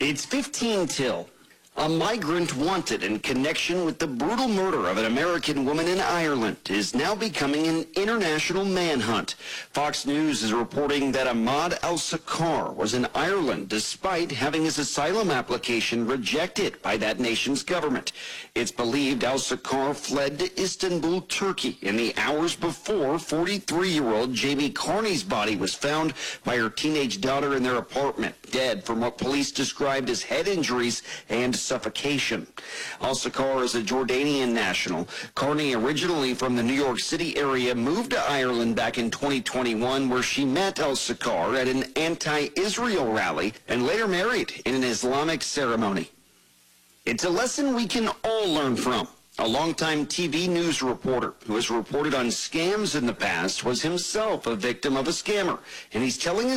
It's 15 till. A migrant wanted in connection with the brutal murder of an American woman in Ireland is now becoming an international manhunt. Fox News is reporting that Ahmad al-Sakar was in Ireland despite having his asylum application rejected by that nation's government. It's believed al-Sakar fled to Istanbul, Turkey in the hours before 43-year-old Jamie Carney's body was found by her teenage daughter in their apartment, dead from what police described as head injuries and suffocation. Al-Sakar is a Jordanian national. Carney, originally from the New York City area, moved to Ireland back in 2021, where she met Al-Sakar at an anti-Israel rally and later married in an Islamic ceremony. It's a lesson we can all learn from. A longtime TV news reporter who has reported on scams in the past was himself a victim of a scammer, and he's telling his